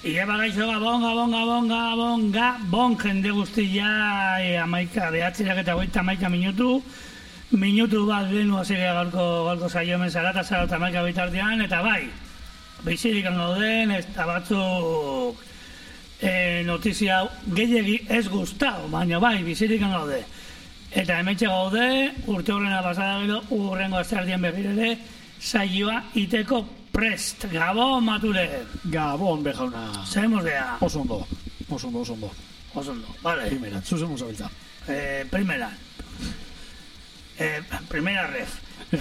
Ieba gaixo gabon, jende guztia amaika, behatzirak eta goita amaika minutu bat lehenu azigea gaurko saiomen zarata amaika bitartean, eta bai, bizirik gauden, eta batzuk notizia gehiagi ez gustau, baina bai, bizirik gaude. Eta hemetxe gaude, urte horrena pasada gero, urrengo asteartean berriro saioa iteko prest. Gabon, Mature. Gabon, bejauna. Zemos gea. Oso ondo. Vale. Primera, zuzemos abiltza. Primera ref.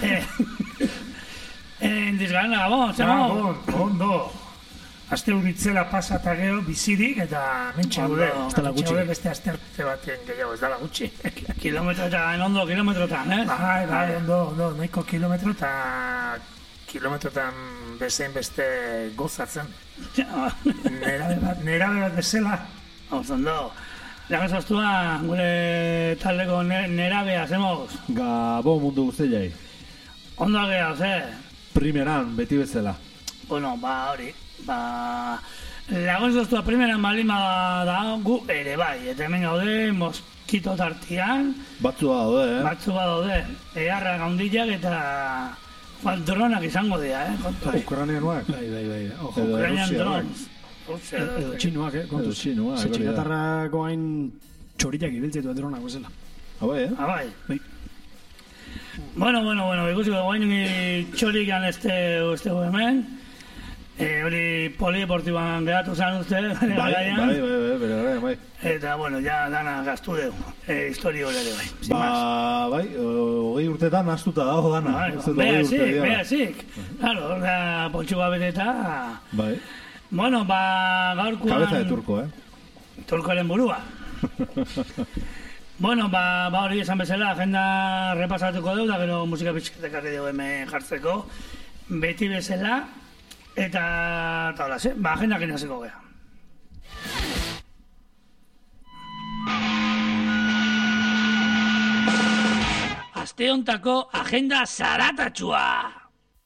Dizgana, Gabon, zemos. Gabon, ondo. Aste huritzela pasata gero bizirik eta mentxe gaude. Beste aste arte baten gehiago, ez dala gutxi. Kilometrotan, Bai, ondo, nahiko kilometrotan bezein beste gozatzen. Nerabe bat bezala. Ondo. Lagazaztua, gure taldeko nerabea, zemoz. Gabon mundu guztiai. Ondo agea, ze? Primeran, beti bezala. Bueno, hori. Lagazaztua primeran balima da gu ere bai. Eta hemen gaude, moskito tartian. Batzu daude, Eharra gaundillak eta dronak izango dira, Ukrainianoak. Bai. Ukrainian drones. Edo txinoak, kontuz. Ze txinatarrako hain txoritak ibiltzetu dronak bezala. Bai. Bueno, ikusiko guain txorikan este hemen. Hori polideportiban geratu zan uste, Bai. Eta, bueno, ja dana gaztu dugu, historio hori ere bai. Bai, 20 urtetan astuta dago dana. Behazik. Claro, orda pontxua beteta. Bai. Bueno, gaurkoan... Cabeza de turko, Turkoaren burua. Bueno, hori esan bezala, agenda repasatuko dugu, da gero musika pixketek arri dugu hemen jartzeko. Beti bezala, eta hola, agenda genaziko geha. Aste hontako agenda zaratatxua!